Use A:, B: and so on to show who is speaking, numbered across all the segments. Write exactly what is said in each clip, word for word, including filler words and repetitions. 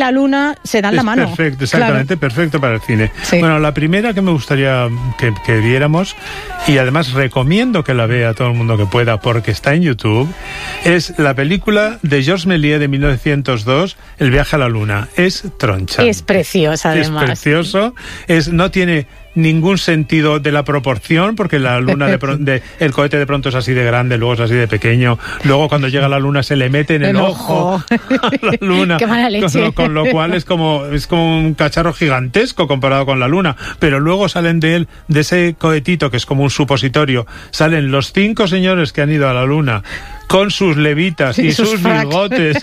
A: la luna se dan
B: es
A: la mano.
B: Perfecto, exactamente,
A: claro.
B: perfecto para el cine.
A: Sí.
B: Bueno, la primera que me gustaría que, que viéramos, y además recomiendo que la vea todo el mundo que pueda porque está en YouTube, es la película de Georges Méliès de mil novecientos dos, El viaje a la luna. Es troncha.
A: Es preciosa, además.
B: Es precioso, es, no tiene ningún sentido de la proporción, porque la luna de, pro, de el cohete de pronto es así de grande, luego es así de pequeño, luego cuando llega la luna se le mete en el, el ojo, ojo a la luna.
A: Qué mala leche.
B: Con lo, con lo cual es como es como un cacharro gigantesco comparado con la luna, pero luego salen de él, de ese cohetito que es como un supositorio, salen los cinco señores que han ido a la luna con sus levitas y, y sus, sus bigotes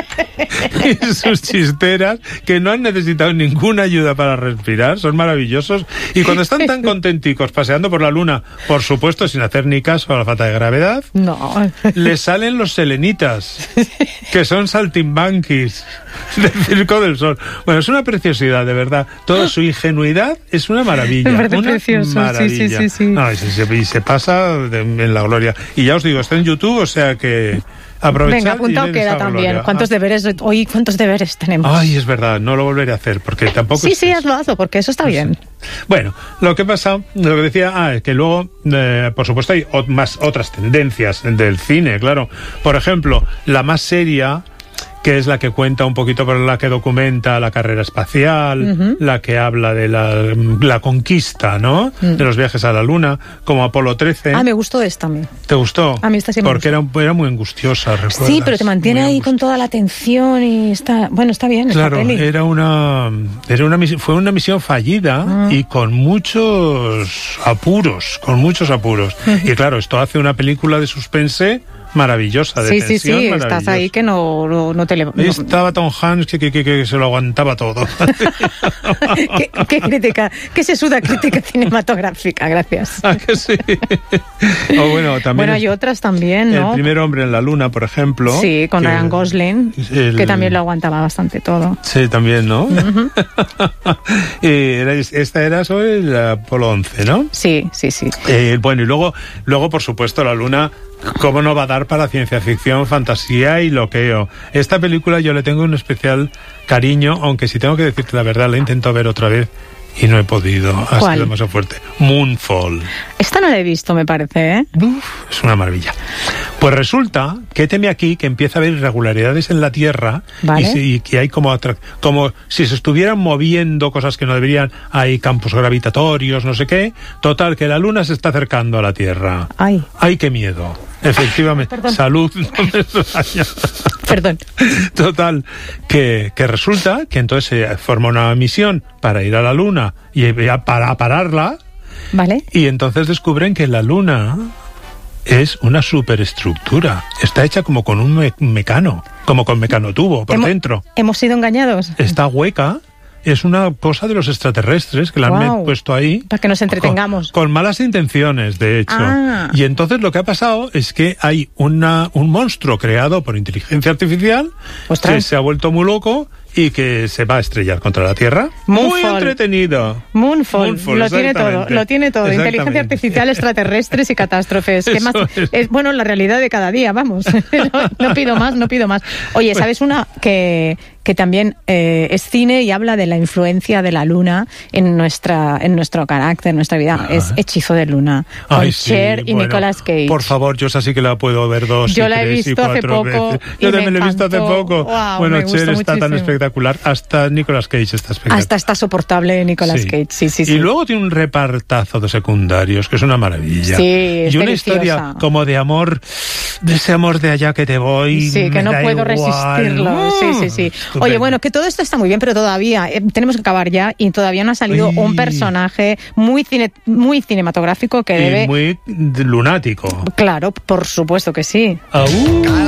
B: y, y sus chisteras, que no han necesitado ninguna ayuda para respirar, son maravillosos, y cuando están tan contenticos paseando por la luna, por supuesto sin hacer ni caso a la falta de gravedad,
A: no,
B: les salen los selenitas, que son saltimbanquis del Circo del Sol. Bueno, es una preciosidad, de verdad. Toda su ingenuidad es una maravilla.
A: Me parece
B: una
A: precioso.
B: maravilla.
A: Sí, sí, sí, sí.
B: No, y, se, y se pasa de, en la gloria. Y ya os digo, está en YouTube, o sea que aprovechad.
A: Venga, apuntado queda también. Gloria. ¿Cuántos ah. deberes hoy cuántos deberes tenemos?
B: Ay, es verdad, no lo volveré a hacer porque tampoco.
A: Sí,
B: es
A: sí,
B: eso.
A: hazlo, hazlo, porque eso está bien.
B: Bueno, lo que pasa, lo que decía, ah, es que luego, eh, por supuesto, hay o, más otras tendencias del cine, claro. Por ejemplo, la más seria, que es la que cuenta un poquito, por la que documenta la carrera espacial, uh-huh. la que habla de la, la conquista, ¿no? Uh-huh. De los viajes a la luna, como Apolo trece.
A: Ah, me gustó esta a mí.
B: ¿Te gustó?
A: A mí esta sí me
B: Porque
A: gustó.
B: Era, era muy angustiosa, ¿recuerdas?
A: Sí, pero te mantiene muy ahí angustiosa. Con toda la atención y está, bueno, está bien.
B: Claro,
A: esta peli.
B: era una, era una misión, fue una misión fallida uh-huh. y con muchos apuros, con muchos apuros. Uh-huh. Y claro, esto hace una película de suspense maravillosa, de
A: sí,
B: tensión,
A: sí, sí, estás ahí que no, no, no te le...
B: Estaba Tom Hanks que, que, que, que se lo aguantaba todo.
A: ¿Qué, qué crítica, qué se suda crítica cinematográfica, gracias.
B: ¿Ah, que sí? O bueno, también
A: bueno, hay otras también, ¿no?
B: El primer hombre en la luna, por ejemplo.
A: Sí, con
B: que,
A: Ryan Gosling, el... que también lo aguantaba bastante todo.
B: Sí, también, ¿no? Uh-huh. y era, esta era sobre el Apolo once, ¿no?
A: Sí, sí, sí.
B: Eh, bueno, y luego, luego, por supuesto, la luna... ¿Cómo no va a dar para ciencia ficción, fantasía y loqueo? Esta película yo le tengo un especial cariño, aunque si tengo que decirte la verdad, la he intentado ver otra vez y no he podido. Ha
A: ¿Cuál?
B: sido demasiado fuerte. Moonfall.
A: Esta no la he visto, me parece, ¿eh?
B: Uf, es una maravilla. Pues resulta que teme aquí que empieza a haber irregularidades en la Tierra,
A: ¿vale?
B: y, si, y que hay como, como si se estuvieran moviendo cosas que no deberían, hay campos gravitatorios, no sé qué. Total, que la Luna se está acercando a la Tierra.
A: Ay.
B: Ay, qué miedo. Efectivamente.
A: Perdón.
B: Salud. No me extraña.
A: Perdón.
B: Total, que, que resulta que entonces se forma una misión para ir a la Luna y para pararla.
A: Vale.
B: Y entonces descubren que la Luna es una superestructura. Está hecha como con un me- mecano, como con mecanotubo por
A: ¿Hemos,
B: dentro.
A: ¿Hemos sido engañados?
B: Está hueca. Es una cosa de los extraterrestres que la
A: wow.
B: han puesto ahí.
A: Para que nos entretengamos.
B: Con, con malas intenciones, de hecho.
A: Ah.
B: Y entonces lo que ha pasado es que hay una, un monstruo creado por inteligencia artificial
A: ¡ostras!
B: Que se ha vuelto muy loco y que se va a estrellar contra la Tierra.
A: Moonfall.
B: Muy entretenido.
A: Moonfall,
B: Moonfall,
A: lo tiene todo, lo tiene todo. Inteligencia artificial, extraterrestres y catástrofes. ¿Qué más?
B: Es.
A: Es, bueno, la realidad de cada día, vamos. no, no pido más, no pido más. Oye, ¿sabes una que, que también eh, es cine y habla de la influencia de la luna en nuestra en nuestro carácter, en nuestra vida? Ah. Es Hechizo de Luna, con
B: Ay,
A: Cher
B: sí,
A: y
B: bueno,
A: Nicolas Cage.
B: Por favor, yo esa sí que la puedo ver dos
A: Yo
B: y
A: la he
B: tres
A: visto
B: y
A: hace
B: cuatro
A: poco
B: veces.
A: y
B: Yo
A: me
B: también la he visto hace
A: encantó.
B: poco.
A: Wow,
B: bueno,
A: me
B: Cher
A: gustó
B: está
A: muchísimo.
B: tan espectacular. Hasta Nicolas Cage está espectacular.
A: Hasta está soportable Nicolas
B: sí.
A: Cage, sí, sí, sí.
B: Y luego tiene un repartazo de secundarios, que es una maravilla.
A: Sí,
B: y una
A: deliciosa.
B: Historia como de amor, de ese amor de allá que te voy.
A: Sí, que no puedo
B: igual.
A: resistirlo. Sí, sí, sí.
B: Estupendo.
A: Oye, bueno, que todo esto está muy bien, pero todavía eh, tenemos que acabar ya y todavía no ha salido
B: Ay.
A: un personaje muy cine, muy cinematográfico que
B: y
A: debe...
B: muy lunático.
A: Claro, por supuesto que sí.
B: Aú.